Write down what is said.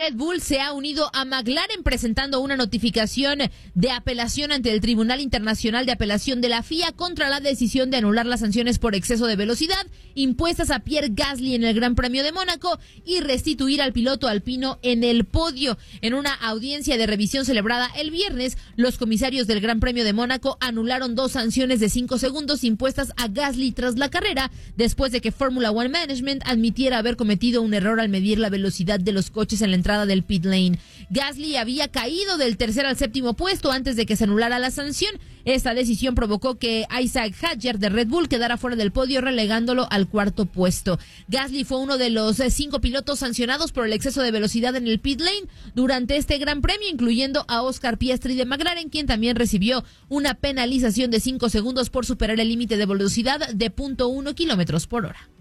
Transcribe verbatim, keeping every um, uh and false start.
Red Bull se ha unido a McLaren presentando una notificación de apelación ante el Tribunal Internacional de Apelación de la F I A contra la decisión de anular las sanciones por exceso de velocidad impuestas a Pierre Gasly en el Gran Premio de Mónaco y restituir al piloto alpino en el podio. En una audiencia de revisión celebrada el viernes, los comisarios del Gran Premio de Mónaco anularon dos sanciones de cinco segundos impuestas a Gasly tras la carrera, después de que Formula One Management admitiera haber cometido un error al medir la velocidad de los coches en la entrada del pit lane. Gasly había caído del tercer al séptimo puesto antes de que se anulara la sanción. Esta decisión provocó que Isaac Hadjar de Red Bull quedara fuera del podio, relegándolo al cuarto puesto. Gasly fue uno de los cinco pilotos sancionados por el exceso de velocidad en el pit lane durante este Gran Premio, incluyendo a Oscar Piastri de McLaren, quien también recibió una penalización de cinco segundos por superar el límite de velocidad de punto uno kilómetros por hora.